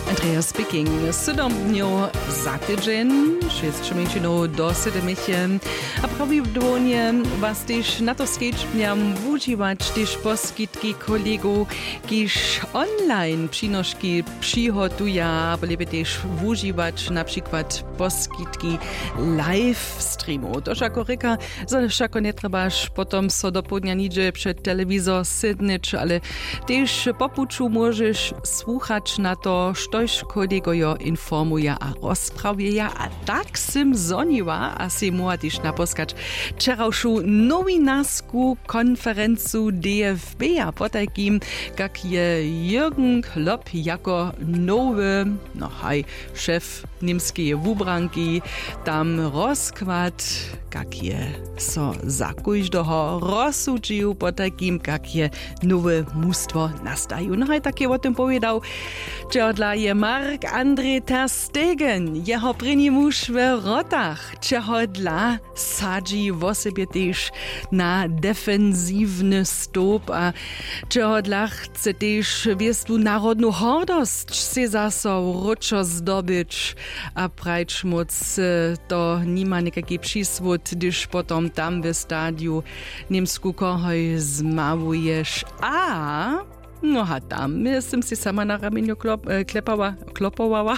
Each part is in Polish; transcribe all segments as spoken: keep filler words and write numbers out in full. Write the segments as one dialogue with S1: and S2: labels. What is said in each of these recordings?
S1: Andrea speaking. Siedem dni za tydzień, šest menšinov do sedemiche. A pravidłownie was też na to sketchniam używać też poskitki kolegów, kiż online przynoszki przygotuje, ale lepiej też używać na przykład poskitki live streamu. To jako reka, że nie trzebaż potem so do południa nidzie przed telewizor sydnyć, ale też po puczu możesz słuchać na to, štož kolego jo informuje a rozprawuje, a tak sim zoniła, a si moja też naposkać wczorajszą nowinarską konferencu D F B, a po takim, jak je Jürgen Klopp jako nowy, no haj, szef niemskiej wubranki, tam rozkład, jak je so za każdego rozsudził, po takim, jak je nowe mustwo nastają. No haj, tak je o tym powiedział, że dla je Marc-André ter Stegen, jeho první muž v Rotach, čeho dla sadzi v osobie też na defensívny stop a čeho dla chce też wiestú národnú hordost se zaso ručo zdobyć a prajč moc to nima nekaký přísvod, když potom tam v stadiu Niemsku kohoj zmałujesz, a no a tam jestem si sama na ramieniu klop, klepała, klopowała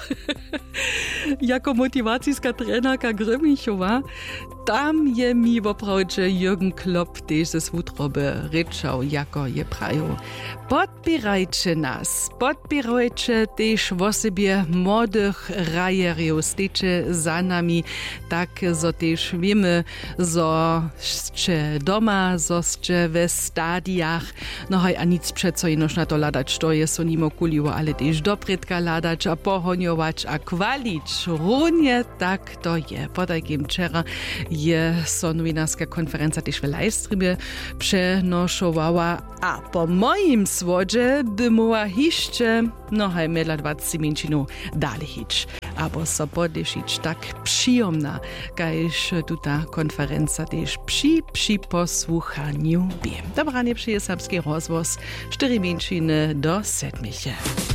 S1: jako motiwacyjska trenerka Grymichowa. Tam je mi woprawdzie Jürgen Klopp też ze swutroby ryczał, jako je prają. Podpierajcie nas, podpierajcie też w osobie młodych rajerów, stejcie za nami, tak zo też wiemy, zo ste doma, zo ste w stadiach, no haj, a nic przeco inoż na to ladać, to je so nimo kuliło, ale też dopredka ladać, a pohoniować, a kwalić, runie tak to je. Po takim wczera je so nowinarska konferencja też w livestreamie przenoszowała, a po moim słodzie by mogła jeszcze, no haj, medla dwadzieścia minut dalej hić. Abo so podeszyć tak przyjemna, kajż tuta konferencja też przy, przy posłuchaniu bie. Dobra, nie przyje serbski rozwoz, cztery minut do sedmiche.